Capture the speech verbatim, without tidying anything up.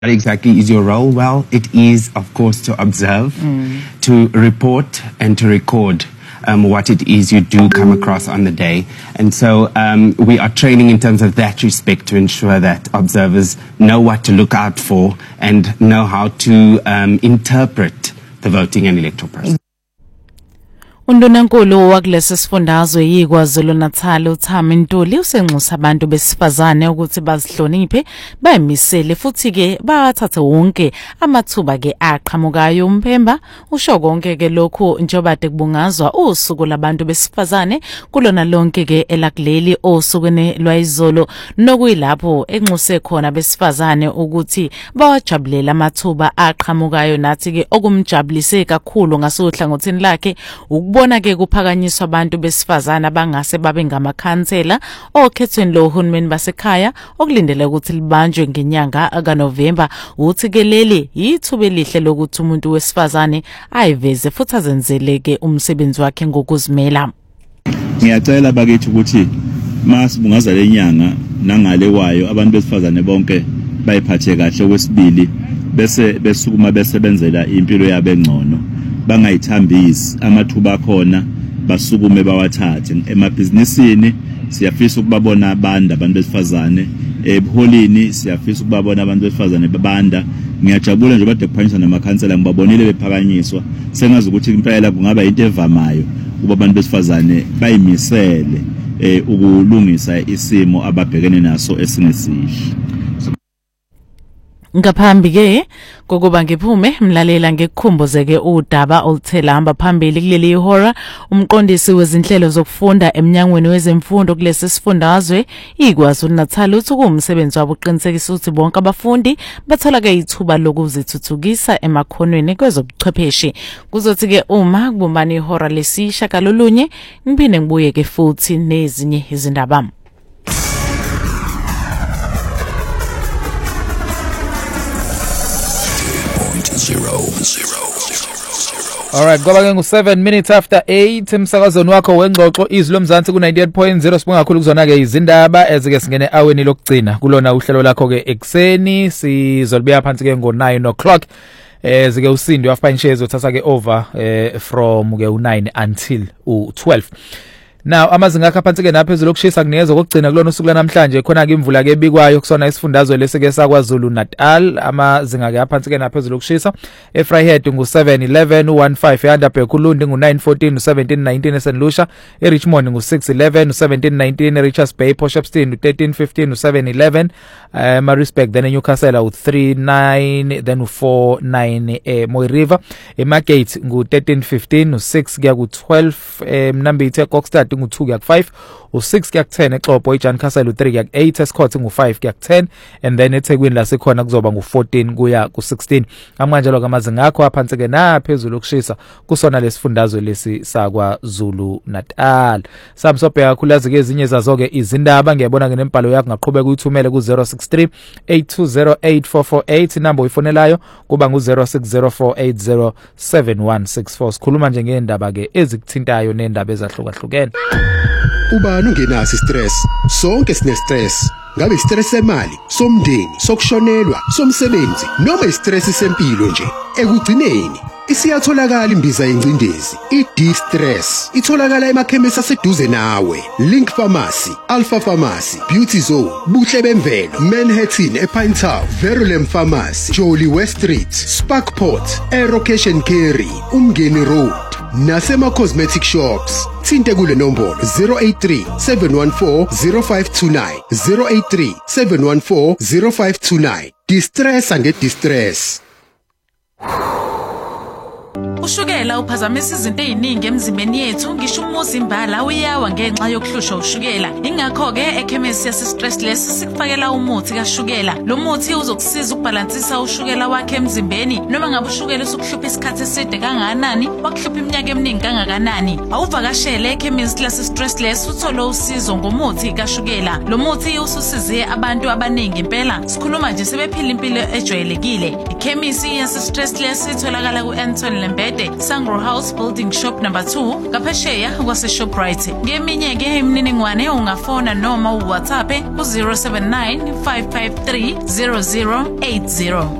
What exactly is your role? Well, it is, of course, to observe, mm. to report and to record um, what it is you do come across on the day. And so um, we are training in terms of that respect to ensure that observers know what to look out for and know how to um, interpret the voting and electoral process. Undunankulu wakulesi sifundazwe yiKwaZulu Natal uThami Ntuli usenxusa abantu besifazane ukuthi bazihloniphe bayimisele futhi ke bathathe wonke amathuba ke aqhamukayo. uMphemba usho konke ke lokhu njengoba kubungazwa usuku labantu besifazane kulona lonke ke elakuleli osukene lwayizolo nokuyilapho enxuse khona besifazane ukuthi bawajabulela amathuba aqhamukayo. Nathi ke okumjabulise kakhulu ngasohlangothini lakhe ukubona ke kuphakanyiswa abantu besifazana bangase babe ngamakhansela okhethweni lohulumeni basekhaya okulindele ukuthi libanjwe ngenyanga kaNovember. Uthi ke leli yithuba elihle lokuthi umuntu wesifazane ayiveze futhi azenzeleke umsebenzi wakhe ngokuzimela. Ngiyacela bakithi ukuthi masibungaza lenyanga nangale wayo abantu besifazane bonke bayiphathe kahle. Okwesibili bese besukuma besebenzela impilo yabo engcono, bangayithambisi amathuba khona basukume bawathathe. Emabhizinisini siyafisa ukubabona abanda abantu besifazane, ebuholini siyafisa ukubabona abantu besifazane babanda. Ngiyajabula nje bade kuphanyiswa namakhansela ngibabonile bephakanyiswa. Sengazi ukuthi impela kungaba into evamayo ukuba abantu besifazane bayimisele eh ukulungisa isimo ababhekene naso esingesihle. Ngaphambi ke kokuba ngiphume mlalela ngekukhumbuzeke udaba oluthela hamba phambili kuleli ihora. Umqondisi wezinhlelo zokufunda eminyangweni wezemfundo kulesi sifundazwe iKwaZulu Natal uthi kumsebenzi wabo uqinisekisa ukuthi bonke abafundi bathola ke ithuba lokuzithuthukisa emakhonweni kwezobuchwepheshe. Kuzothi ke uma kubumbana ihora lesisha kalolunye ngiphinde ngibuye ke futhi nezinye izindaba. Zero, zero, zero. All right, ngoba ke ngu seven minutes after eight emsakazweni wakho wengxoxo izwi lomzansi ku ninety-eight point zero. Sibonga kakhulu kuzona ke izindaba ezike singene aweni lokugcina kulona uhlelo lakho ke ekseni. Sizolibuya phansi ke ngo nine o'clock. Eh zike usindi wafanshezi uthatha ke over eh from ke u nine until u twelve. Now amazinga akha phansi ke naphezulu okushisa kunikeza kokugcina kulona usuku lanamhlanje khona ke imvula ke ebikwayo kusona isifundazwe lesike sakwaZulu Natal. Amazinga ke aphansi ke naphezulu okushisa eFryhead ngu seven eleven u fifteen eHandenburg uLundi ngu nine fourteen u seventeen nineteen eSt Lucia, eRichmond ngu six eleven u seventeen nineteen, eRichards Bay Potchefstroom u thirteen fifteen u seven eleven, uh, Maritzburg then eNewcastle u three nine then u four nine eh Moy River, eMargate ngu thirteen fifteen u six kuya ku twelve, eMnambithi eKokstad ngu two kuya ku five, u six kuya ku ten eXhobo, eJan Castle u three kuya ku eight, eScott ngu five kuya ku ten, and then eThekwini lasekhona kuzoba ngu fourteen kuya ku sixteen. Amanje lo kamazinga akho aphansi ke naphezulu okushisa kusona lesifundazwe lesi sakwaZulu Natal. Samsobhe kakhulu ke ezinye zazo ke izindaba ngiyabona ke nembhalo yakho ngaqhubeka uyithumele ku zero six three eight two zero eight four four eight, number uyifonelayo kuba ngu zero six zero four eight zero seven one six four. Sikhuluma nje ngendaba ke ezikuthintayo nendaba ezahlukahlukene. Ubani ungenaso stress? Sonke sine stress. Ngabe stress semali, somndeni, sokushonelwa, somsebenzi noma istress sempilo nje. Ekugcineni isiyatholakala imbiza yencindezi i-D-Stress. Itholakala emakhemisi aseduze nawe. Link Pharmacy, Alpha Pharmacy, Beauty Zone, Buhle Bemvelo, Manhattan ePinetown, Verulam Pharmacy, Jolly West Street, Sparkport, Aerocation Carry, Umgeni Road, nasema cosmetic shops. Thinte kule nombolo zero eight three seven one four zero five two nine, zero eight three seven one four zero five two nine. Distress and get distress. Ushukela uphazamisa izinto eziningi emzimbeni yethu, ngisho umuzimba la uyawa ngenxa yokuhlushwa ushukela. Ingakho ke ekhemisi yase Stressless sikufakela umuthi kaShukela. Lo muthi uzokusiza ukubalansisa ushukela wakhe emzimbeni. Noma ngabe ushukela usukuhlupha isikhathi eside kangakanani, wakuhlupha iminyaka eminingi kangakanani, awuvakashele ekhemisi yase Stressless uthole usizo ngomuthi kaShukela. Lo muthi ususize abantu abaningi impela. Sikhuluma nje sebephila impilo ejwayelekile. Ikhemisi yase Stressless itholakala ku Anton Lembede Mgwede, Sangro House Building Shop number two, ngaphesheya kwase-Shoprite. Ngeminye-ke imininingwane ungafona noma uWhatsApp ku zero seven nine five five three zero zero eight zero.